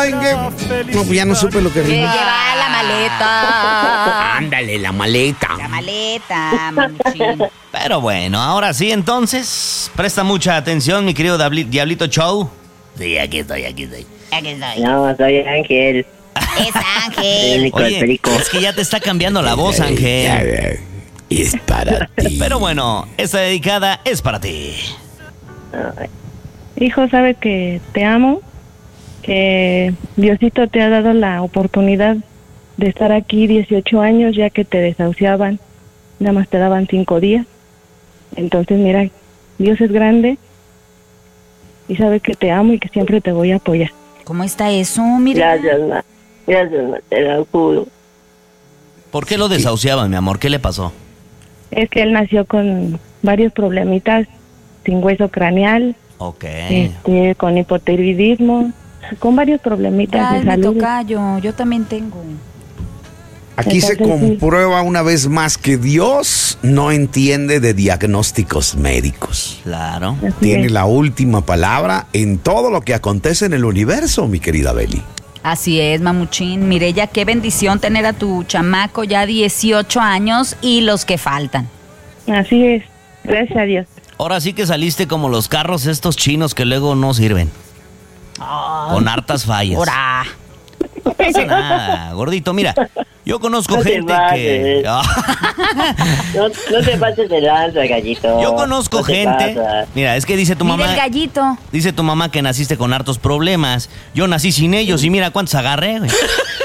Ay, no, ya no supe lo que Que dijo. lleva la maleta. Ándale, la maleta. La maleta, mamuchín. Pero bueno, ahora sí, entonces, presta mucha atención, mi querido Diablito Show. Sí, aquí estoy. Aquí estoy. No, soy Ángel. Es Ángel. Oye, es que ya te está cambiando la voz, Ángel. Es para ti. Pero bueno, esta dedicada es para ti. Hijo, sabes que te amo, que Diosito te ha dado la oportunidad de estar aquí 18 años, ya que te desahuciaban, nada más te daban 5 días. Entonces, mira, Dios es grande y sabes que te amo y que siempre te voy a apoyar. ¿Cómo está eso? Mira. Gracias, ma, te lo juro. ¿Por qué lo desahuciaban, mi amor? ¿Qué le pasó? Es que él nació con varios problemitas, sin hueso craneal, Ok. con hipotiroidismo, con varios problemitas Ay, de me salud. toca yo también tengo. Aquí se Entonces, sí. comprueba una vez más que Dios no entiende de diagnósticos médicos. Claro. Así Tiene es. la última palabra en todo lo que acontece en el universo, mi querida Beli. Así es, mamuchín. Mireya, qué bendición tener a tu chamaco ya 18 años y los que faltan. Así es, gracias a Dios. Ahora sí que saliste como los carros estos chinos que luego no sirven. Con hartas fallas. Ahora. No pasa nada, gordito. Mira, yo conozco No te gente que... No te pases de lanza, gallito. Yo conozco No te gente... pasas. Mira, es que dice tu Mira mamá... el gallito. Dice tu mamá que naciste con hartos problemas. Yo nací sin ellos y mira cuántos agarré, güey.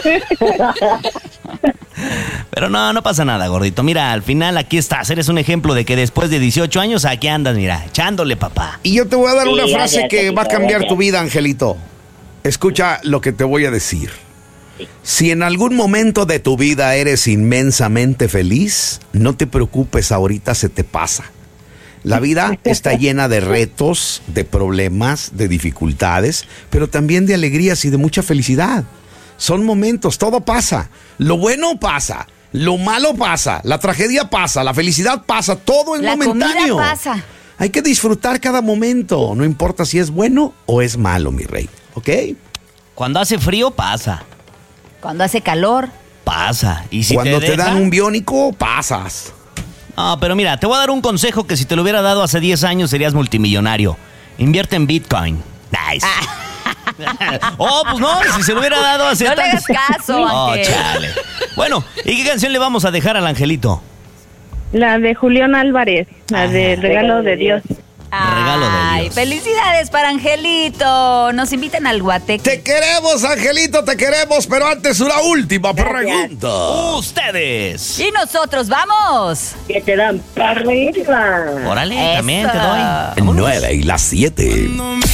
Pero no pasa nada, gordito. Mira, al final aquí estás. Eres un ejemplo de que después de 18 años aquí andas, mira, echándole, papá. Y yo te voy a dar Sí, una frase gracias, que va a Pepito, cambiar gracias. tu vida, Angelito. Escucha lo que te voy a decir. Si en algún momento de tu vida eres inmensamente feliz, no te preocupes, ahorita se te pasa. La vida está llena de retos, de problemas, de dificultades, pero también de alegrías y de mucha felicidad. Son momentos, todo pasa. Lo bueno pasa, lo malo pasa, la tragedia pasa, la felicidad pasa, todo es La momentáneo. comida pasa. Hay que disfrutar cada momento, no importa si es bueno o es malo, mi rey, ¿ok? Cuando hace frío, pasa. Cuando hace calor. Pasa. Y si Cuando te deja- dan un biónico, pasas. No, pero mira, te voy a dar un consejo que si te lo hubiera dado hace 10 años serías multimillonario. Invierte en Bitcoin. Nice. Oh, pues no, si se lo hubiera dado hace No le hagas tantos- caso, Oh, Ángel. chale. Bueno, ¿y qué canción le vamos a dejar al Angelito? La de Julián Álvarez, la de Regalo de Dios. Regalo de Ay, Dios. felicidades para Angelito. Nos invitan al Guateque. Te queremos, Angelito, te queremos, pero antes una última pregunta. Ustedes. Y nosotros vamos. Que te dan para arriba. Órale, Eso. también te doy. El 9 y las 7.